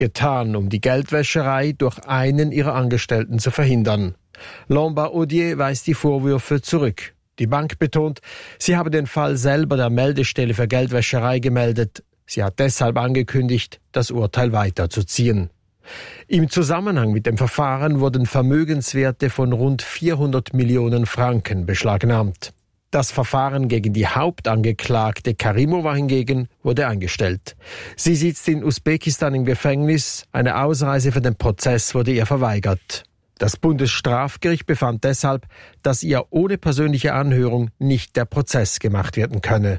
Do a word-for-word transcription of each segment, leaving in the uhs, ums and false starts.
getan, um die Geldwäscherei durch einen ihrer Angestellten zu verhindern. Lombard-Odier weist die Vorwürfe zurück. Die Bank betont, sie habe den Fall selber der Meldestelle für Geldwäscherei gemeldet. Sie hat deshalb angekündigt, das Urteil weiterzuziehen. Im Zusammenhang mit dem Verfahren wurden Vermögenswerte von rund vierhundert Millionen Franken beschlagnahmt. Das Verfahren gegen die Hauptangeklagte Karimova hingegen wurde eingestellt. Sie sitzt in Usbekistan im Gefängnis. Eine Ausreise für den Prozess wurde ihr verweigert. Das Bundesstrafgericht befand deshalb, dass ihr ohne persönliche Anhörung nicht der Prozess gemacht werden könne.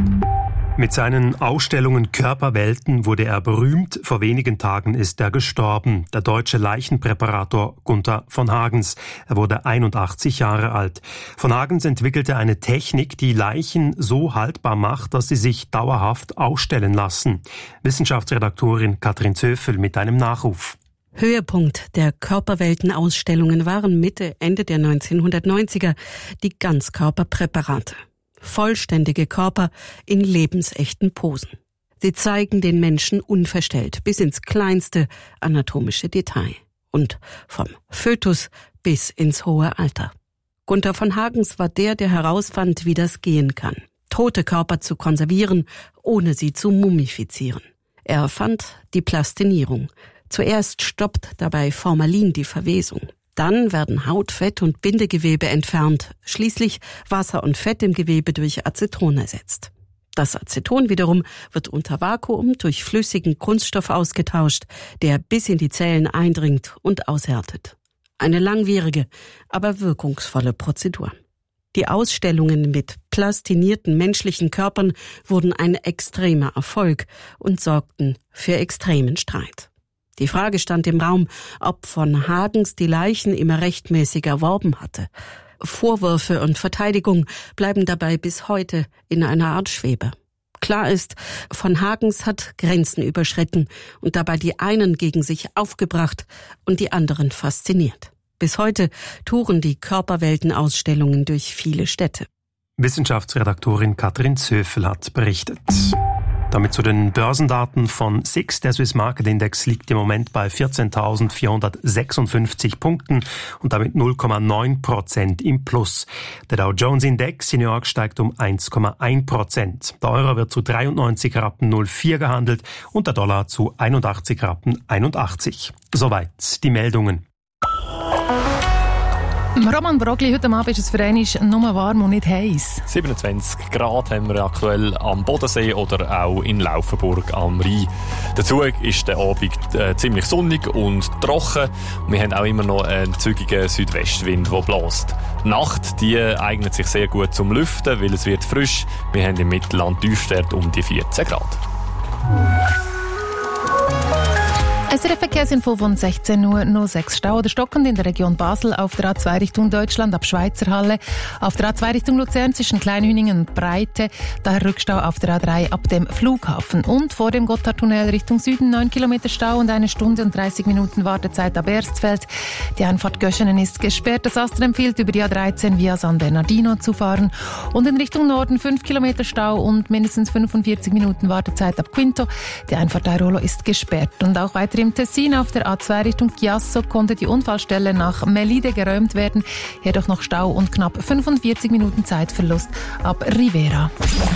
Mit seinen Ausstellungen Körperwelten wurde er berühmt. Vor wenigen Tagen ist er gestorben. Der deutsche Leichenpräparator Gunther von Hagens. Er wurde einundachtzig Jahre alt. Von Hagens entwickelte eine Technik, die Leichen so haltbar macht, dass sie sich dauerhaft ausstellen lassen. Wissenschaftsredaktorin Katrin Zöfel mit einem Nachruf. Höhepunkt der Körperweltenausstellungen waren Mitte, Ende der neunzehnhundertneunziger die Ganzkörperpräparate. Vollständige Körper in lebensechten Posen. Sie zeigen den Menschen unverstellt bis ins kleinste anatomische Detail und vom Fötus bis ins hohe Alter. Gunther von Hagens war der, der herausfand, wie das gehen kann. Tote Körper zu konservieren, ohne sie zu mumifizieren. Er erfand die Plastinierung. Zuerst stoppt dabei Formalin die Verwesung. Dann werden Haut, Fett und Bindegewebe entfernt. Schließlich Wasser und Fett im Gewebe durch Aceton ersetzt. Das Aceton wiederum wird unter Vakuum durch flüssigen Kunststoff ausgetauscht, der bis in die Zellen eindringt und aushärtet. Eine langwierige, aber wirkungsvolle Prozedur. Die Ausstellungen mit plastinierten menschlichen Körpern wurden ein extremer Erfolg und sorgten für extremen Streit. Die Frage stand im Raum, ob von Hagens die Leichen immer rechtmäßig erworben hatte. Vorwürfe und Verteidigung bleiben dabei bis heute in einer Art Schwebe. Klar ist, von Hagens hat Grenzen überschritten und dabei die einen gegen sich aufgebracht und die anderen fasziniert. Bis heute touren die Körperweltenausstellungen durch viele Städte. Wissenschaftsredaktorin Katrin Zöfel hat berichtet. Damit zu den Börsendaten von S I X. Der Swiss Market Index liegt im Moment bei vierzehntausendvierhundertsechsundfünfzig Punkten und damit null Komma neun Prozent im Plus. Der Dow Jones Index in New York steigt um eins Komma eins Prozent. Der Euro wird zu dreiundneunzig Rappen null vier gehandelt und der Dollar zu einundachtzig Rappen einundachtzig. Soweit die Meldungen. Roman Brogli, heute Abend ist es für einmal nur warm und nicht heiß. siebenundzwanzig Grad haben wir aktuell am Bodensee oder auch in Laufenburg am Rhein. Dazu ist der Abend äh, ziemlich sonnig und trocken. Wir haben auch immer noch einen zügigen Südwestwind, der bläst. Die Nacht die eignet sich sehr gut zum Lüften, weil es wird frisch. Wir haben im Mittelland Tiefstwerte um die vierzehn Grad. S R F-Verkehrsinfo von sechzehn Uhr null sechs. Stau oder stockend in der Region Basel auf der A zwei Richtung Deutschland ab Schweizerhalle, auf der A zwei Richtung Luzern zwischen Kleinhüningen und Breite, daher Rückstau auf der A drei ab dem Flughafen und vor dem Gotthardtunnel Richtung Süden neun Kilometer Stau und eine Stunde und dreißig Minuten Wartezeit ab Erstfeld. Die Einfahrt Göschenen ist gesperrt. Das Astra empfiehlt über die A dreizehn via San Bernardino zu fahren und in Richtung Norden fünf Kilometer Stau und mindestens fünfundvierzig Minuten Wartezeit ab Quinto. Die Einfahrt Airolo ist gesperrt und auch weitere im Tessin auf der A zwei Richtung Chiasso konnte die Unfallstelle nach Melide geräumt werden. Jedoch noch Stau und knapp fünfundvierzig Minuten Zeitverlust ab Rivera.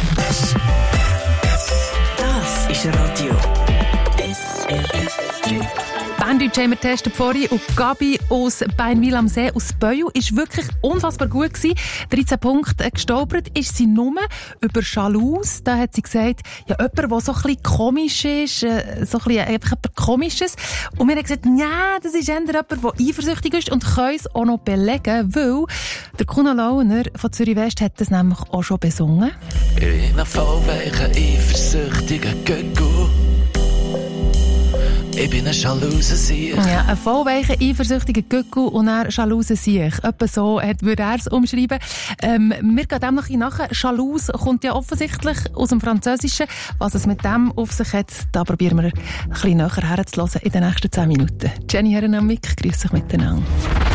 Das ist Radio S R F drei. Banddeutsch haben wir getestet vorhin und Gabi aus Beinwil am See aus Beuel ist wirklich unfassbar gut gewesen. dreizehn Punkte gestolpert ist sie nur über Jalouse. Da hat sie gesagt, ja, jemand, der so ein bisschen komisch ist, so ein bisschen einfach etwas Komisches. Und wir haben gesagt, ja, das ist eher jemand, der eifersüchtig ist und können es auch noch belegen, weil der Kuno Launer von Zürich West hat das nämlich auch schon besungen. Ich bin ein vollweicher, eifersüchtiger Göcko. Ich bin ein jalouser Sieg. Ja, ein vollweicher, eifersüchtiger Göckel und ein jalouser Sieg. Etwa so würde er es umschreiben. Ähm, wir gehen dem noch ein bisschen nach. Jalouse kommt ja offensichtlich aus dem Französischen. Was es mit dem auf sich hat, da probieren wir ein bisschen näher herzuhören in den nächsten zehn Minuten. Jenny Herren am Mic, grüß dich miteinander.